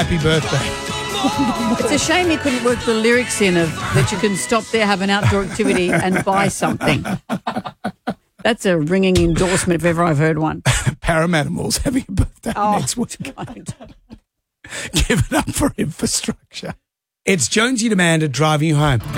happy birthday. It's a shame he couldn't work the lyrics in of that you can stop there, have an outdoor activity and buy something. That's a ringing endorsement if ever I've heard one. Paramatimals having a birthday next week. God. Give it up for infrastructure. It's Jonesy Demander driving you home.